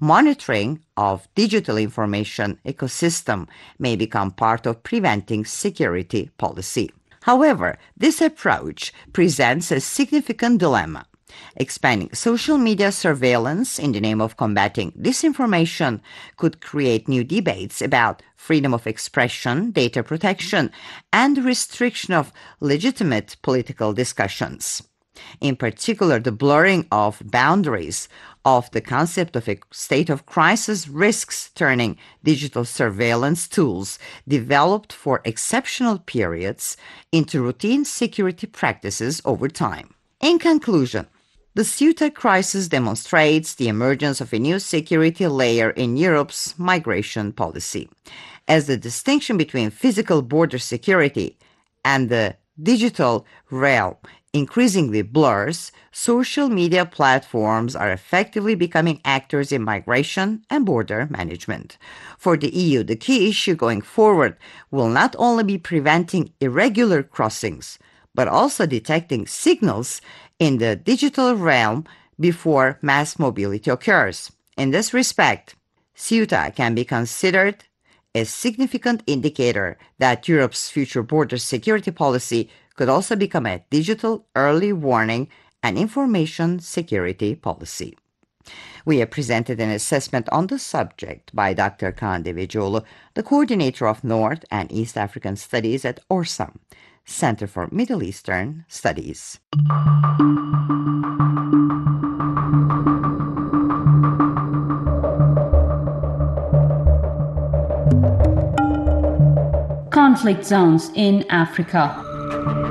Monitoring of digital information ecosystem may become part of preventing security policy. However, this approach presents a significant dilemma. Expanding social media surveillance in the name of combating disinformation could create new debates about freedom of expression, data protection, and restriction of legitimate political discussions. In particular, the blurring of boundaries of the concept of a state of crisis risks turning digital surveillance tools developed for exceptional periods into routine security practices over time. In conclusion, the Ceuta crisis demonstrates the emergence of a new security layer in Europe's migration policy. As the distinction between physical border security and the digital realm increasingly blurs, social media platforms are effectively becoming actors in migration and border management. For the EU, the key issue going forward will not only be preventing irregular crossings, but also detecting signals in the digital realm before mass mobility occurs. In this respect, Ceuta can be considered a significant indicator that Europe's future border security policy could also become a digital early warning and information security policy. We have presented an assessment on the subject by Dr. Kaan Devecioğlu, the coordinator of North and East African Studies at ORSAM, Center for Middle Eastern Studies. Conflict zones in Africa.